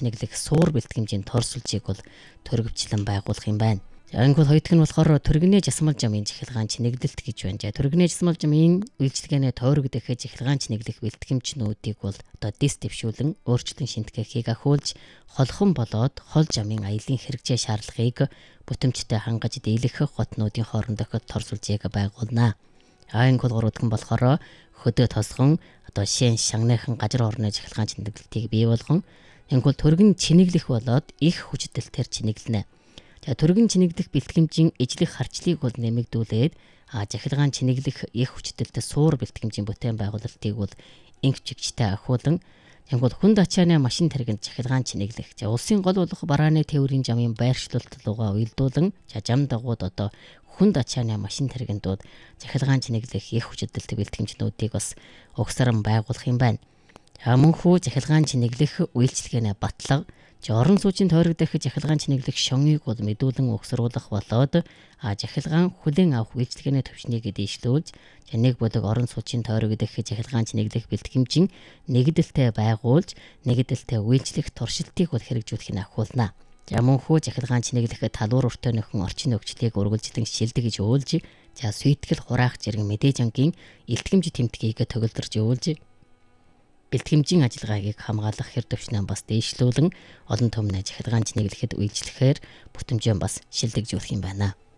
чинэглэх суур бэлтгэмжийн тор сүлжээг бол төрөвчлэн байгуулах юм байна. Англи хоёрдох нь болохоор төргний жасмал жамын жихэлгаан чинэглэлт гэж байна. Төргний жасмал жамын үйлчилгээний тойрог дахиж жихэлгаан чинэглэх бэлтгэмжнүүдийг бол одоо дис дэвшүүлэн өөрчлөлтөн шинтгэхийг ахиулж холхон болоод хол жамын аялын хэрэгжээ шаардлагыг бүтэмжтэй хангаж дийлэх хотнуудын хоорондох тор сүлжээг байгуулна. Англи гурвдах нь болохоор хөдөө тосгон одоо шин шагныхан газар орны жихэлгаан чинэглэлтийг бий болгон англи төргөн чинэглэх болоод их хүчдэлтээр чинэглэнэ. Төргөн чинэглэх бэлтгэмжийн ижлэх харчлыг бол нэмэгдүүлээд жахилгаан чинэглэх их хүчдэлтэй суур бэлтгэмжийн бүтээн байгуулалтыг бол инхчигчтэй ахиулан англи хүнд ачааны машин таригт жахилгаан чинэглэх. Улсын гол болох барааны тээврийн жамын байршлуулалт руугаа уялдуулан жам дагууд одоо хүнд ачааны машин таригтууд жахилгаан чинэглэх их хүчдэлтэй бэлтгэмжнүүдийг бас угсаран байгуулах юм байна. Мөнхөө жахилгаан чинэглэх үйлчилгээний батлага орон сууцын тойрог дахиж жахилгаан чинэглэх шонгыг бол мэдүүлэн угсруулах болоод жахилгаан хүлээн авах үйлчилгээний төвчнийг дийшлүүлж нэг бүлэг орон сууцын тойрог дахиж жахилгаан чинэглэх бэлтгэмжийн нэгдэлтэй байгуулж нэгдэлтэй үйлчлэх туршилтыг бол хэрэгжүүлэхийг ахиулна. Мөнхөө жахилгаан чинэглэх талуур өртөө нөхөн орчин нөхцөлийг үргэлжлэн шилдэгж өөлж сүйтгэл хураах зэрэг мэдээж ангийн илтгэмж тэмдгийг төгөлдөрж өөлж бэлтгэмжийн ажиллагаагийг хамгаалах хэр төвчнөө бас дээшлүүлэн олон түмний жахилгаан чинэглэхэд үйлчлэхээр бүтэмжээ бас шилдэгжүүлэх юм байна.